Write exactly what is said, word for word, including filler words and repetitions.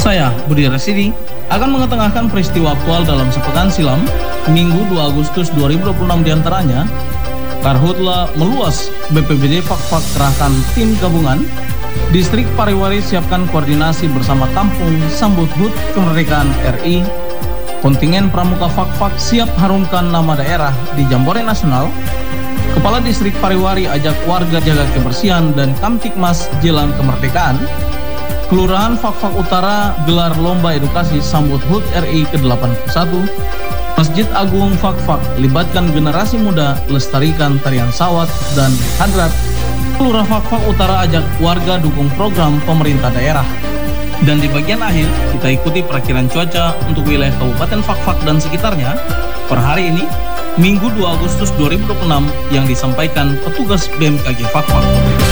Saya, Budi Rasidi, akan mengetengahkan peristiwa aktual dalam sepekan silam, Minggu dua Agustus dua ribu dua puluh enam diantaranya, Karhutla meluas, B P B D Fak-Fak kerahkan tim gabungan, Distrik Pariwari siapkan koordinasi bersama Kampung Sambut H U T Kemerdekaan R I, kontingen Pramuka Fak-Fak siap harumkan nama daerah di Jambore Nasional, Kepala Distrik Pariwari ajak warga jaga kebersihan dan Kamtibmas Jalan Kemerdekaan, Kelurahan Fak-Fak Utara gelar lomba edukasi sambut H U T R I ke delapan puluh satu, Masjid Agung Fak-Fak libatkan generasi muda lestarikan tarian sawat dan hadrat, Kelurahan Fak-Fak Utara ajak warga dukung program pemerintah daerah. Dan di bagian akhir, kita ikuti perakiran cuaca untuk wilayah Kabupaten Fak-Fak dan sekitarnya per hari ini, Minggu dua Agustus dua ribu dua puluh enam yang disampaikan petugas B M K G Fak-Fak.